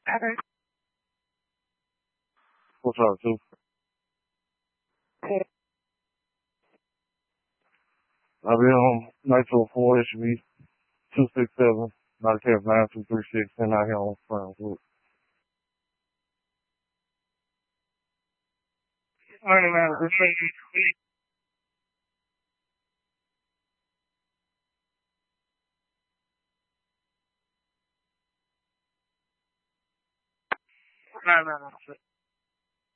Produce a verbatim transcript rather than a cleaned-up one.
Okay. What's up, too? Cool. I'll be on nine two four, it should be two six seven, not a cab nine two three six, and out here on Friendswood. All right, man. Let's make it quick. No, no, no.